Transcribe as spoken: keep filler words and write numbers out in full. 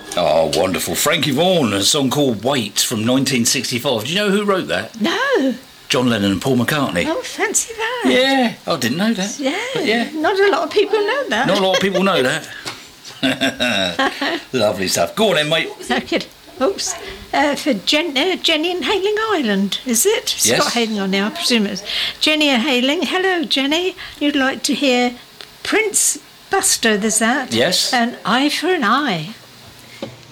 Oh, wonderful. Frankie Vaughan, a song called Wait from nineteen sixty-five. Do you know who wrote that? No. John Lennon and Paul McCartney. Oh, fancy that. Yeah, I didn't know that. Yeah, But yeah, not a lot of people know that. not a lot of people know that. Lovely stuff. Go on then, mate. Okay. Oops. Uh, for Jen, uh, Jenny in Hayling Island, is it? It's Yes. got Hayling on there, I presume it's. Jenny in Hayling. Hello, Jenny. You'd like to hear Prince Buster, there's that. Yes. An Eye for an Eye.